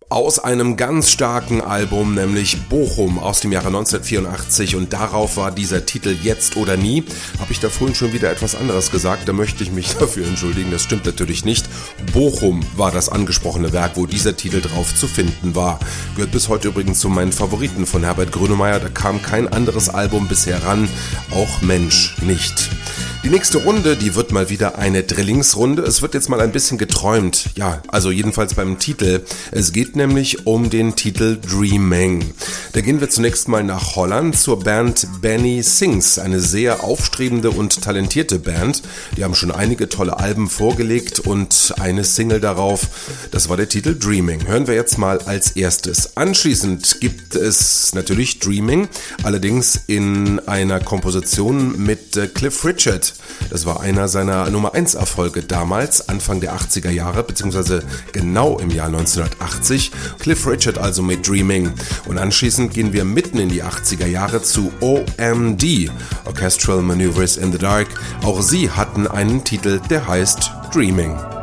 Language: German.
Aus einem ganz starken Album, nämlich Bochum aus dem Jahre 1984, und darauf war dieser Titel Jetzt oder Nie. Habe ich da vorhin schon wieder etwas anderes gesagt, da möchte ich mich dafür entschuldigen, das stimmt natürlich nicht. Bochum war das angesprochene Werk, wo dieser Titel drauf zu finden war. Gehört bis heute übrigens zu meinen Favoriten von Herbert Grönemeyer, da kam kein anderes Album bisher ran, auch Mensch nicht. Die nächste Runde, die wird mal wieder eine Drillingsrunde. Es wird jetzt mal ein bisschen geträumt. Ja, also jedenfalls beim Titel. Es geht nämlich um den Titel Dreaming. Da gehen wir zunächst mal nach Holland zur Band Benny Sings. Eine sehr aufstrebende und talentierte Band. Die haben schon einige tolle Alben vorgelegt und eine Single darauf. Das war der Titel Dreaming. Hören wir jetzt mal als erstes. Anschließend gibt es natürlich Dreaming, allerdings in einer Komposition mit Cliff Richard. Das war einer seiner Nummer 1 Erfolge damals, Anfang der 80er Jahre, beziehungsweise genau im Jahr 1980. Cliff Richard also mit Dreaming. Und anschließend gehen wir mitten in die 80er Jahre zu OMD, Orchestral Maneuvers in the Dark. Auch sie hatten einen Titel, der heißt Dreaming.